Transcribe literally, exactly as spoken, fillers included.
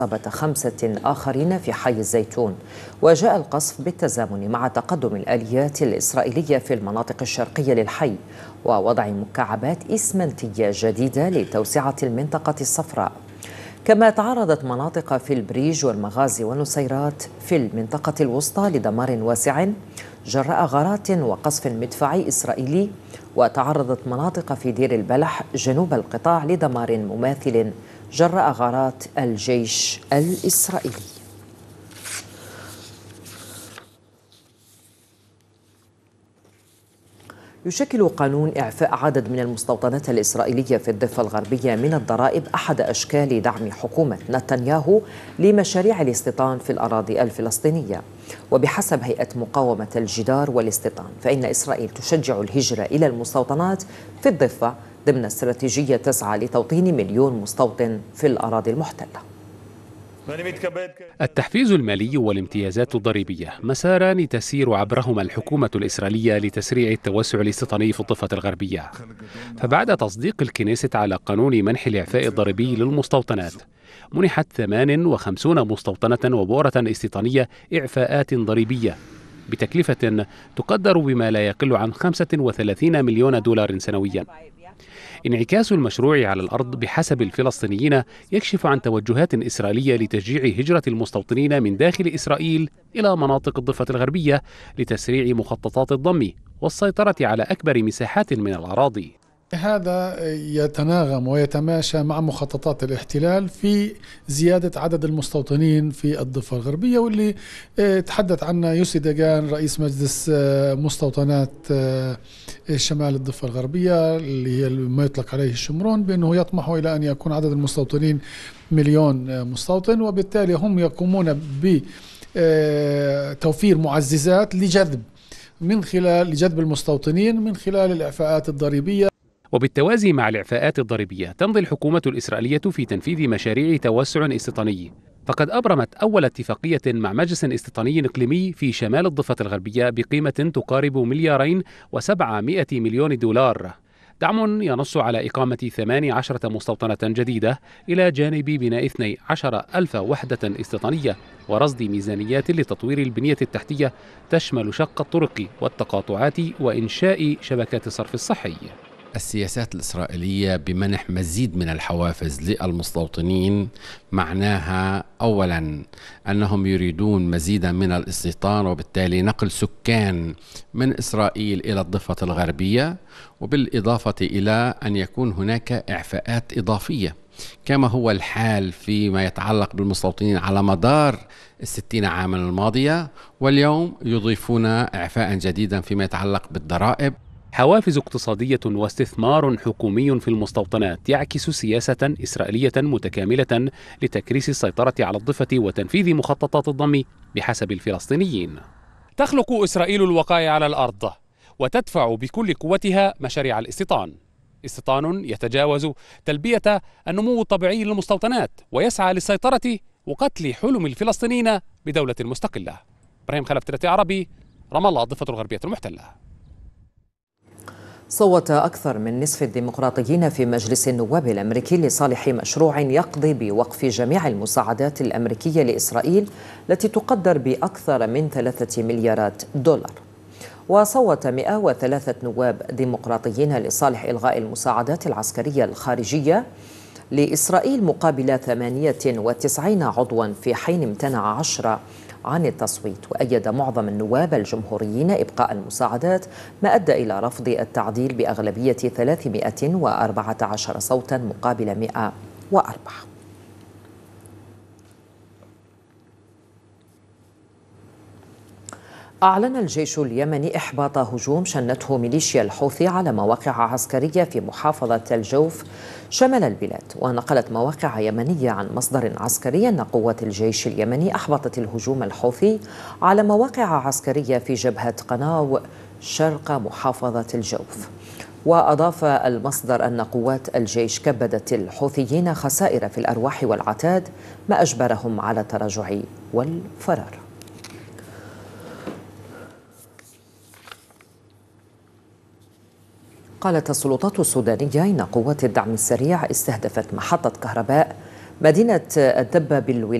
إصابة خمسة آخرين في حي الزيتون. وجاء القصف بالتزامن مع تقدم الآليات الإسرائيلية في المناطق الشرقية للحي ووضع مكعبات إسمنتية جديدة لتوسعة المنطقة الصفراء. كما تعرضت مناطق في البريج والمغازي والنصيرات في المنطقة الوسطى لدمار واسع جراء غارات وقصف مدفعي إسرائيلي، وتعرضت مناطق في دير البلح جنوب القطاع لدمار مماثل جراء غارات الجيش الإسرائيلي. يشكل قانون إعفاء عدد من المستوطنات الإسرائيلية في الضفة الغربية من الضرائب أحد أشكال دعم حكومة نتنياهو لمشاريع الاستيطان في الأراضي الفلسطينية. وبحسب هيئة مقاومة الجدار والاستيطان، فإن إسرائيل تشجع الهجرة إلى المستوطنات في الضفة ضمن استراتيجية تسعى لتوطين مليون مستوطن في الأراضي المحتلة. التحفيز المالي والامتيازات الضريبية مساران تسير عبرهما الحكومة الإسرائيلية لتسريع التوسع الاستيطاني في الضفة الغربية. فبعد تصديق الكنيست على قانون منح الإعفاء الضريبي للمستوطنات، منحت ثمان وخمسين مستوطنة وبؤرة استيطانية إعفاءات ضريبية بتكلفة تقدر بما لا يقل عن خمسة وثلاثين مليون دولار سنويا. انعكاس المشروع على الأرض بحسب الفلسطينيين يكشف عن توجهات إسرائيلية لتشجيع هجرة المستوطنين من داخل إسرائيل إلى مناطق الضفة الغربية لتسريع مخططات الضم والسيطرة على أكبر مساحات من الأراضي. هذا يتناغم ويتماشى مع مخططات الاحتلال في زيادة عدد المستوطنين في الضفة الغربية، واللي تحدث عنها يوسي دجان رئيس مجلس مستوطنات شمال الضفة الغربية اللي هي ما يطلق عليه الشمرون، بأنه يطمح إلى أن يكون عدد المستوطنين مليون مستوطن، وبالتالي هم يقومون بتوفير معززات لجذب من خلال لجذب المستوطنين من خلال الإعفاءات الضريبية. وبالتوازي مع الإعفاءات الضريبية تمضي الحكومة الإسرائيلية في تنفيذ مشاريع توسع استيطاني، فقد أبرمت أول اتفاقية مع مجلس استيطاني إقليمي في شمال الضفة الغربية بقيمة تقارب مليارين وسبعمائة مليون دولار، دعم ينص على إقامة ثمان عشرة مستوطنة جديدة إلى جانب بناء اثنتي عشرة ألف وحدة استيطانية ورصد ميزانيات لتطوير البنية التحتية تشمل شق الطرق والتقاطعات وإنشاء شبكات الصرف الصحي. السياسات الإسرائيلية بمنح مزيد من الحوافز للمستوطنين معناها أولا أنهم يريدون مزيدا من الاستيطان، وبالتالي نقل سكان من إسرائيل إلى الضفة الغربية، وبالإضافة إلى أن يكون هناك إعفاءات إضافية كما هو الحال فيما يتعلق بالمستوطنين على مدار الستين عاما الماضية، واليوم يضيفون إعفاء جديدا فيما يتعلق بالضرائب. حوافز اقتصادية واستثمار حكومي في المستوطنات يعكس سياسة إسرائيلية متكاملة لتكريس السيطرة على الضفة وتنفيذ مخططات الضم بحسب الفلسطينيين. تخلق إسرائيل الوقائع على الأرض وتدفع بكل قوتها مشاريع الاستيطان، استيطان يتجاوز تلبية النمو الطبيعي للمستوطنات ويسعى للسيطرة وقتل حلم الفلسطينيين بدولة مستقلة. إبراهيم خلف تلاتي عربي، رام الله، الضفة الغربية المحتلة. صوت أكثر من نصف الديمقراطيين في مجلس النواب الأمريكي لصالح مشروع يقضي بوقف جميع المساعدات الأمريكية لإسرائيل التي تقدر بأكثر من ثلاثة مليارات دولار. وصوت مئة وثلاثة نواب ديمقراطيين لصالح إلغاء المساعدات العسكرية الخارجية لإسرائيل مقابل ثمانية وتسعين عضوا، في حين امتنع عشرة عن التصويت. وأيد معظم النواب الجمهوريين إبقاء المساعدات، ما أدى إلى رفض التعديل بأغلبية ثلاثمائة وأربعة عشر صوتا مقابل مئة وأربعة. أعلن الجيش اليمني إحباط هجوم شنته ميليشيا الحوثي على مواقع عسكرية في محافظة الجوف شمال البلاد. ونقلت مواقع يمنية عن مصدر عسكري أن قوات الجيش اليمني أحبطت الهجوم الحوثي على مواقع عسكرية في جبهة قناو شرق محافظة الجوف. وأضاف المصدر أن قوات الجيش كبدت الحوثيين خسائر في الأرواح والعتاد، ما أجبرهم على التراجع والفرار. قالت السلطات السودانية إن قوات الدعم السريع استهدفت محطة كهرباء مدينة الدبة بالولايات